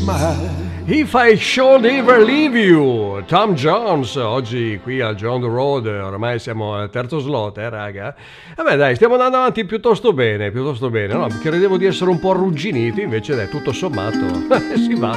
smile. If I Should Ever Leave You, Tom Jones, oggi qui al John the Road, ormai siamo al terzo slot, raga. Vabbè dai, stiamo andando avanti piuttosto bene, no? Credevo di essere un po' arrugginiti, invece dai, tutto sommato, si va.